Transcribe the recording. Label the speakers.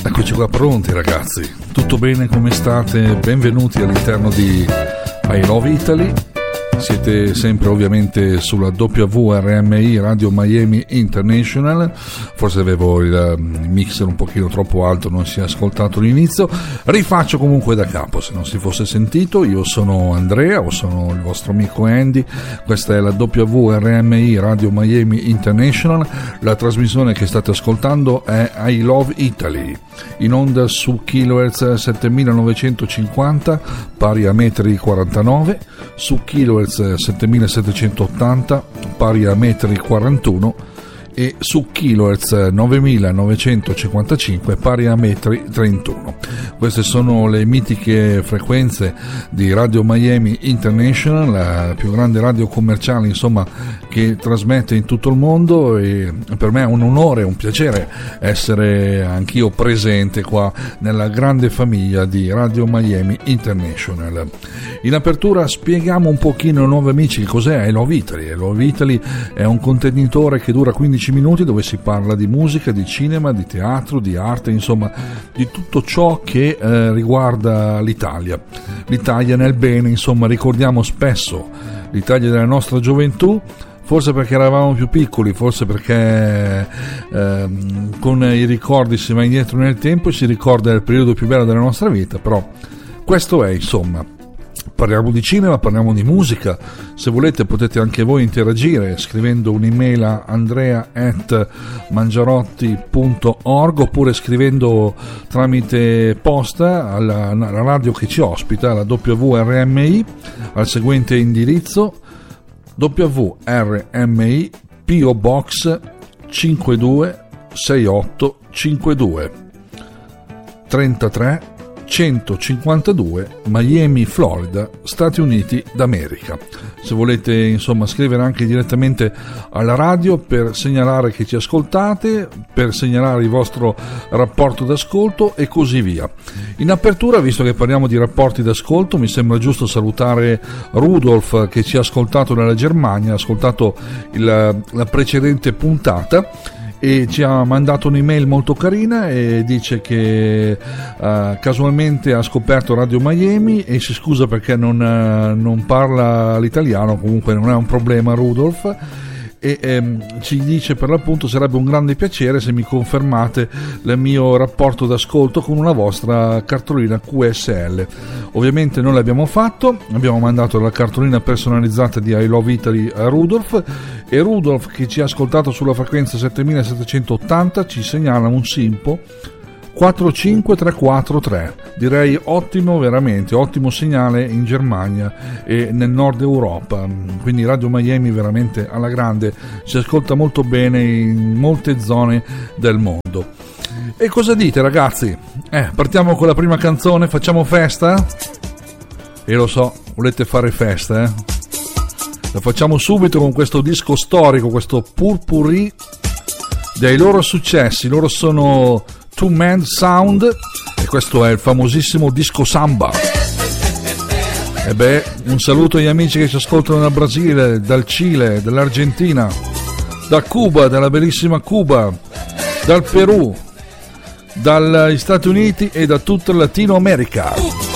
Speaker 1: Eccoci qua pronti ragazzi, tutto bene, come state? Benvenuti all'interno di I Love Italy. Siete sempre ovviamente sulla WRMI Radio Miami International. Forse avevo il mixer un pochino troppo alto, non si è ascoltato l'inizio. Rifaccio comunque da capo, se non si fosse sentito. Io sono Andrea, o sono il vostro amico Andy. Questa è la WRMI Radio Miami International. La trasmissione che state ascoltando è I Love Italy, in onda su kHz 7950 pari a metri 49, su kHz 7780 pari a metri 41 e su kHz 9955 pari a metri 31. Queste sono le mitiche frequenze di Radio Miami International, la più grande radio commerciale insomma che trasmette in tutto il mondo, e per me è un onore, un piacere essere anch'io presente qua nella grande famiglia di Radio Miami International. In apertura spieghiamo un pochino ai nuovi amici che cos'è I Love Italy. I Love Italy è un contenitore che dura 15 minuti dove si parla di musica, di cinema, di teatro, di arte, insomma di tutto ciò che riguarda l'Italia nel bene, insomma. Ricordiamo spesso l'Italia della nostra gioventù, forse perché eravamo più piccoli, forse perché con i ricordi si va indietro nel tempo e si ricorda il periodo più bello della nostra vita, però questo è, insomma. Parliamo di cinema, parliamo di musica. Se volete potete anche voi interagire scrivendo un'email a andrea@mangiarotti.org oppure scrivendo tramite posta alla radio che ci ospita, la WRMI, al seguente indirizzo: WRMI PO Box 526852 33 152 Miami, Florida, Stati Uniti d'America. Se volete insomma scrivere anche direttamente alla radio per segnalare che ci ascoltate, per segnalare il vostro rapporto d'ascolto e così via. In apertura, visto che parliamo di rapporti d'ascolto, mi sembra giusto salutare Rudolf che ci ha ascoltato dalla Germania, ha ascoltato la precedente puntata e ci ha mandato un'email molto carina e dice che casualmente ha scoperto Radio Miami e si scusa perché non parla l'italiano. Comunque non è un problema, Rudolf, e ci dice per l'appunto: sarebbe un grande piacere se mi confermate il mio rapporto d'ascolto con una vostra cartolina QSL. Ovviamente noi l'abbiamo fatto, abbiamo mandato la cartolina personalizzata di I Love Italy a Rudolf, e Rudolf, che ci ha ascoltato sulla frequenza 7780, ci segnala un SIMPO 45343. Direi ottimo, veramente ottimo segnale in Germania e nel nord Europa, quindi Radio Miami veramente alla grande, si ascolta molto bene in molte zone del mondo. E cosa dite ragazzi? Partiamo con la prima canzone, facciamo festa? E lo so, volete fare festa, La facciamo subito con questo disco storico, questo potpourri dei loro successi. Loro sono Two Man Sound e questo è il famosissimo disco Samba. E un saluto agli amici che ci ascoltano dal Brasile, dal Cile, dall'Argentina, da Cuba, dalla bellissima Cuba, dal Perù, dagli Stati Uniti e da tutta Latino America.